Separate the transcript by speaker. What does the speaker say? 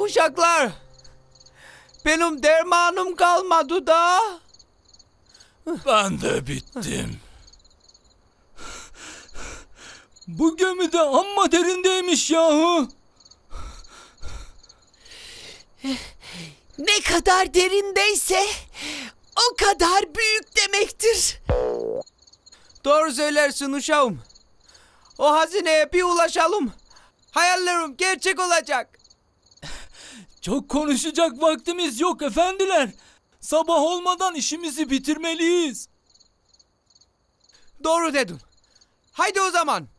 Speaker 1: Uşaklar, benim dermanım kalmadı da.
Speaker 2: Ben de bittim. Bu gemi de amma derindeymiş yahu.
Speaker 3: Ne kadar derindeyse o kadar büyük demektir.
Speaker 1: Doğru söylersin uşağım. O hazineye bir ulaşalım. Hayallerim gerçek olacak.
Speaker 2: Çok konuşacak vaktimiz yok efendiler. Sabah olmadan işimizi bitirmeliyiz.
Speaker 1: Doğru dedin. Haydi o zaman.